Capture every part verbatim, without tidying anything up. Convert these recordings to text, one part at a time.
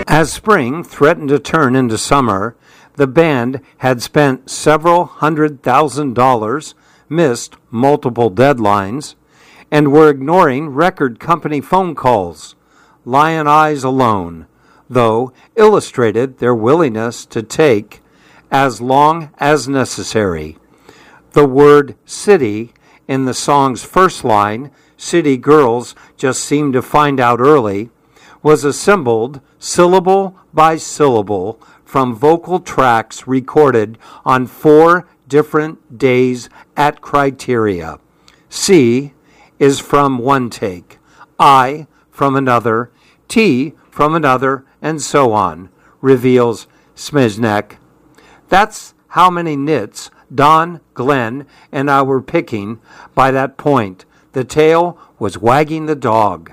As spring threatened to turn into summer, the band had spent several hundred thousand dollars, missed multiple deadlines, and were ignoring record company phone calls. Lion Eyes alone, though, illustrated their willingness to take as long as necessary. The word city in the song's first line, City Girls Just Seem to Find Out Early, was assembled syllable by syllable from vocal tracks recorded on four different days at Criteria. C is from one take, I from another, T from another, and so on, reveals Smiznek. That's how many nits Don, Glenn, and I were picking by that point. The tail was wagging the dog.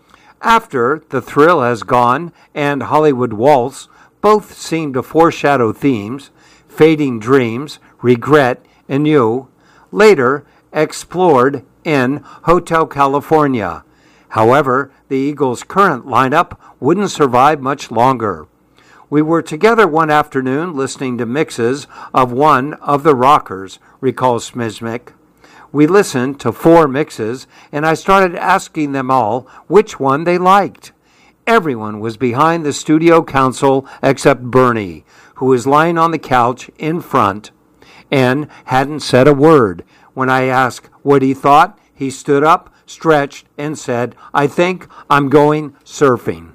After The Thrill Has Gone and Hollywood Waltz both seemed to foreshadow themes, fading dreams, regret, and you, later explored in Hotel California. However, the Eagles' current lineup wouldn't survive much longer. We were together one afternoon listening to mixes of one of the rockers, recalls Smiznek. We listened to four mixes, and I started asking them all which one they liked. Everyone was behind the studio console except Bernie, who was lying on the couch in front and hadn't said a word. When I asked what he thought, he stood up, stretched, and said, "I think I'm going surfing."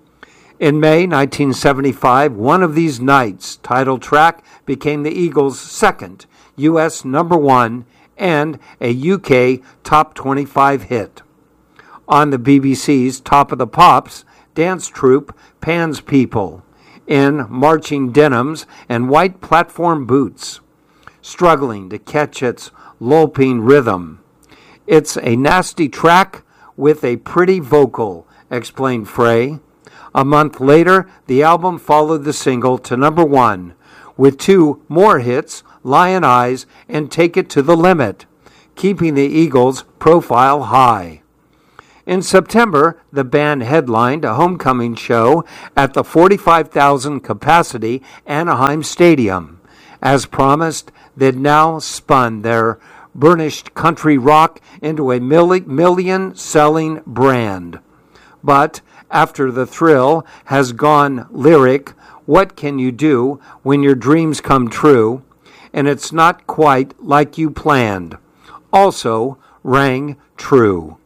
In May nineteen seventy-five, One of These Nights title track became the Eagles' second U S number one and a U K top twenty-five hit. On the B B C's Top of the Pops, dance troupe pans people in marching denims and white platform boots, struggling to catch its loping rhythm. It's a nasty track with a pretty vocal, explained Frey. A month later, the album followed the single to number one, with two more hits, Lion Eyes and Take It to the Limit, keeping the Eagles' profile high. In September, the band headlined a homecoming show at the forty-five thousand capacity Anaheim Stadium. As promised, they'd now spun their burnished country rock into a million-selling brand. But after The Thrill Has Gone lyric, what can you do when your dreams come true and it's not quite like you planned, also rang true.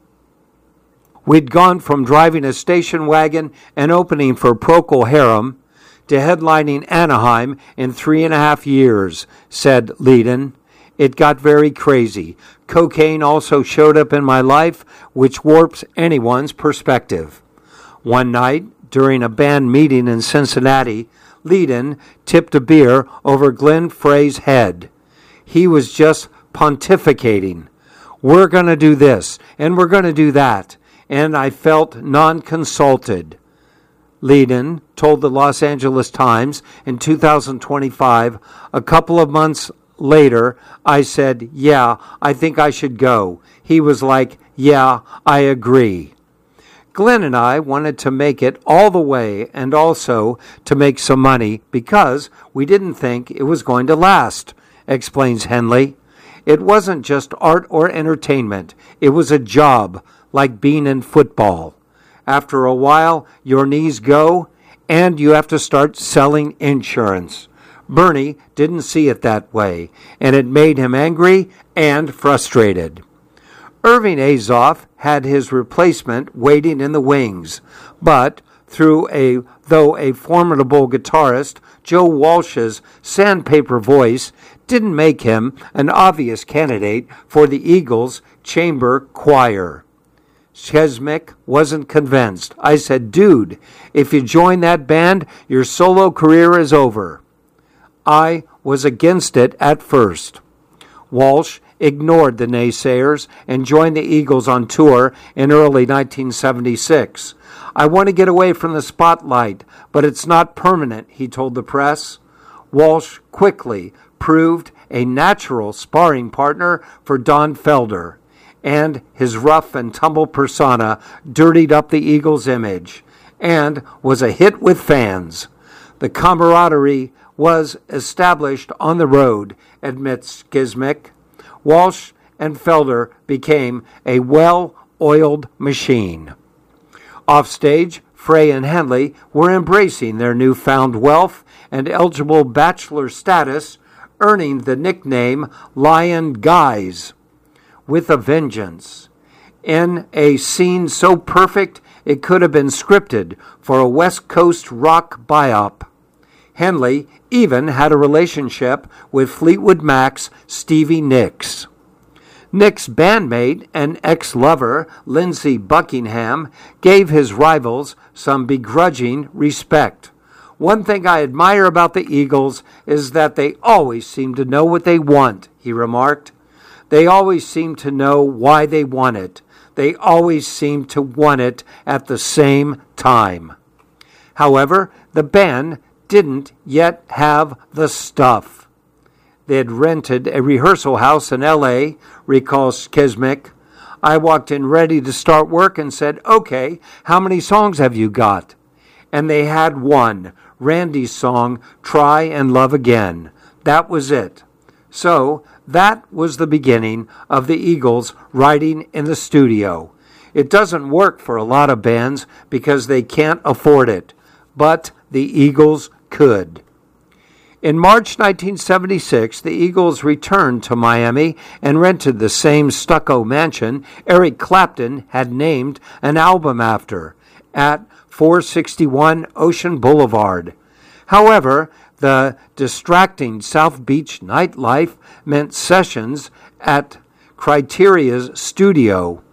We'd gone from driving a station wagon and opening for Procol Harum to headlining Anaheim in three and a half years, said Leedon. It got very crazy. Cocaine also showed up in my life, which warps anyone's perspective. One night, during a band meeting in Cincinnati, Leedon tipped a beer over Glenn Frey's head. He was just pontificating. We're going to do this, and we're going to do that. And I felt non-consulted. Leedon told the Los Angeles Times in two thousand twenty-five, a couple of months later, I said, yeah, I think I should go. He was like, yeah, I agree. Glenn and I wanted to make it all the way and also to make some money because we didn't think it was going to last, explains Henley. It wasn't just art or entertainment. It was a job, like being in football. After a while, your knees go, and you have to start selling insurance. Bernie didn't see it that way, and it made him angry and frustrated. Irving Azoff had his replacement waiting in the wings, but through a though a formidable guitarist, Joe Walsh's sandpaper voice didn't make him an obvious candidate for the Eagles' chamber choir. Chesmick wasn't convinced. I said, dude, if you join that band, your solo career is over. I was against it at first. Walsh ignored the naysayers and joined the Eagles on tour in early nineteen seventy-six. I want to get away from the spotlight, but it's not permanent, he told the press. Walsh quickly proved a natural sparring partner for Don Felder, and his rough and tumble persona dirtied up the Eagles' image, and was a hit with fans. The camaraderie was established on the road, admits Szkizmek. Walsh and Felder became a well-oiled machine. Offstage, Frey and Henley were embracing their newfound wealth and eligible bachelor status, earning the nickname Lion Guys with a vengeance. In a scene so perfect it could have been scripted for a West Coast rock biop. Henley even had a relationship with Fleetwood Mac's Stevie Nicks. Nick's bandmate and ex-lover, Lindsey Buckingham, gave his rivals some begrudging respect. One thing I admire about the Eagles is that they always seem to know what they want, he remarked. They always seem to know why they want it. They always seem to want it at the same time. However, the band didn't yet have the stuff. They had rented a rehearsal house in L A, recalls Szkizmek. I walked in ready to start work and said, okay, how many songs have you got? And they had one, Randy's song, Try and Love Again. That was it. So that was the beginning of the Eagles writing in the studio. It doesn't work for a lot of bands because they can't afford it, but the Eagles could. In March nineteen seventy-six, the Eagles returned to Miami and rented the same stucco mansion Eric Clapton had named an album after, at four sixty-one Ocean Boulevard. However, the distracting South Beach nightlife meant sessions at Criteria's studio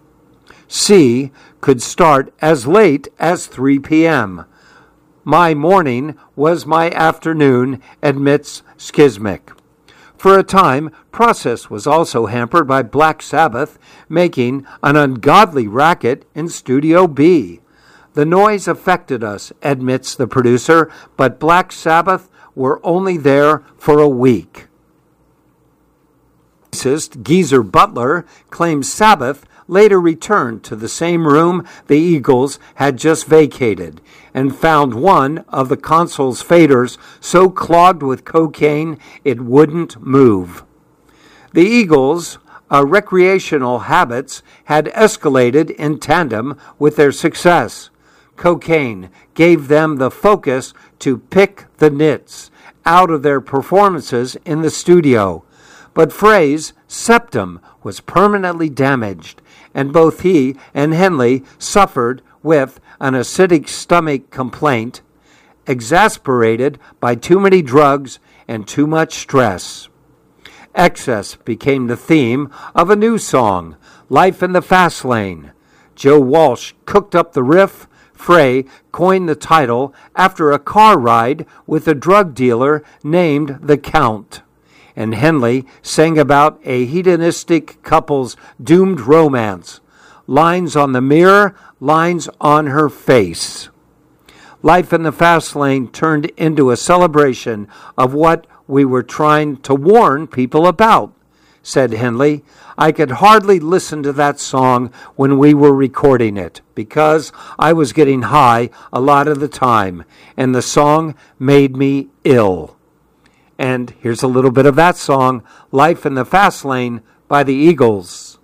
C could start as late as three p.m. My morning was my afternoon, admits Szkizmek. For a time, process was also hampered by Black Sabbath making an ungodly racket in Studio B. The noise affected us, admits the producer, but Black Sabbath were only there for a week. Bassist Geezer Butler claims Sabbath later returned to the same room the Eagles had just vacated and found one of the console's faders so clogged with cocaine it wouldn't move. The Eagles' uh, recreational habits had escalated in tandem with their success. Cocaine gave them the focus to pick the nits out of their performances in the studio. But Frey's septum was permanently damaged, and both he and Henley suffered with an acidic stomach complaint, exasperated by too many drugs and too much stress. Excess became the theme of a new song, Life in the Fast Lane. Joe Walsh cooked up the riff. Frey coined the title after a car ride with a drug dealer named The Count. And Henley sang about a hedonistic couple's doomed romance. Lines on the mirror, lines on her face. Life in the Fast Lane turned into a celebration of what we were trying to warn people about, said Henley. I could hardly listen to that song when we were recording it because I was getting high a lot of the time, and the song made me ill. And here's a little bit of that song, Life in the Fast Lane by the Eagles.